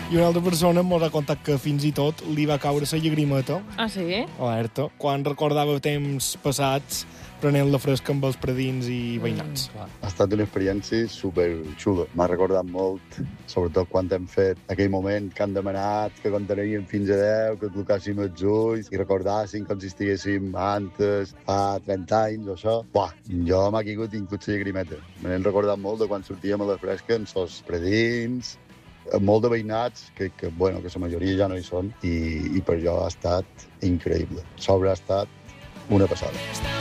I una altra persona m'ha contat que fins i tot li va caure la llagrimeta. Ah, sí? Alerta. Quan recordava temps passats prenent la fresca amb els predins i veïnats. Ha estat una experiència superxula. M'ha recordat molt, sobretot quan hem fet aquell moment que han demanat que conteníem fins a 10, que tocàssim els ulls i recordàssim com si estiguéssim antes, fa 30 anys o això. Buah, jo m'ha caigut inclús la llagrimeta. Me n'he recordat molt de quan sortíem a la fresca amb els predins, molt de veïnats, que la majoria ja no hi són, i per jo ha estat increïble. Sobre ha estat una passada.